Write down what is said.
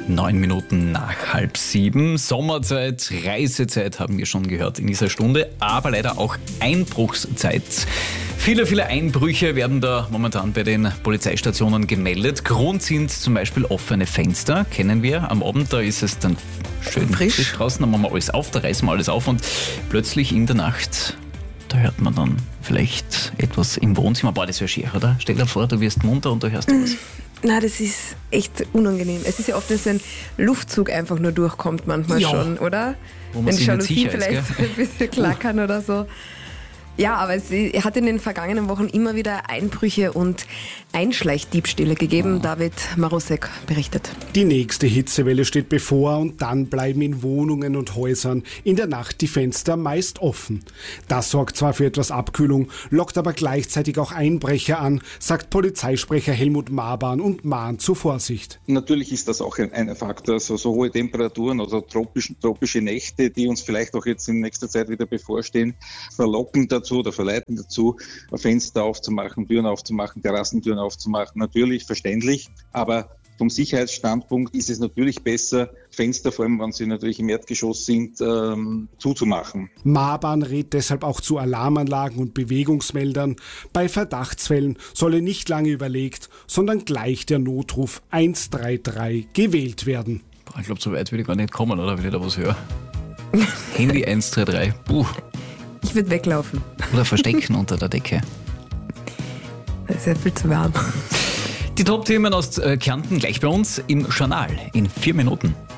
9 Minuten nach 6:30. Sommerzeit, Reisezeit haben wir schon gehört in dieser Stunde, aber leider auch Einbruchszeit. Viele Einbrüche werden da momentan bei den Polizeistationen gemeldet. Grund sind zum Beispiel offene Fenster, kennen wir. Am Abend, da ist es dann schön frisch draußen, dann machen wir alles auf, da reißen wir alles auf und plötzlich in der Nacht, da hört man dann vielleicht etwas im Wohnzimmer. Boah, das wäre schier, oder? Stell dir vor, du wirst munter und da hörst du was. Na, das ist echt unangenehm. Es ist ja oft, dass ein Luftzug einfach nur durchkommt manchmal schon, oder? Wo man wenn die sich nicht Jalousien sicher vielleicht ist, ein bisschen klackern oder so. Ja, aber es hat in den vergangenen Wochen immer wieder Einbrüche und Einschleichdiebstähle gegeben. David Marosek berichtet. Die nächste Hitzewelle steht bevor und dann bleiben in Wohnungen und Häusern in der Nacht die Fenster meist offen. Das sorgt zwar für etwas Abkühlung, lockt aber gleichzeitig auch Einbrecher an, sagt Polizeisprecher Helmut Mabahn und mahnt zur Vorsicht. Natürlich ist das auch ein Faktor, also so hohe Temperaturen oder tropische Nächte, die uns vielleicht auch jetzt in nächster Zeit wieder bevorstehen, verlocken dazu oder verleiten dazu, Fenster aufzumachen, Türen aufzumachen, Terrassentüren aufzumachen. Natürlich verständlich, aber vom Sicherheitsstandpunkt ist es natürlich besser, Fenster, vor allem wenn sie natürlich im Erdgeschoss sind, zuzumachen. Mabahn rät deshalb auch zu Alarmanlagen und Bewegungsmeldern. Bei Verdachtsfällen solle nicht lange überlegt, sondern gleich der Notruf 133 gewählt werden. Boah, ich glaube, so weit will ich gar nicht kommen, oder? Wenn ich da was höre. Handy 133. Puh. Ich würde weglaufen. Oder verstecken unter der Decke. Das ist ja viel zu warm. Die Top-Themen aus Kärnten gleich bei uns im Journal in 4 Minuten.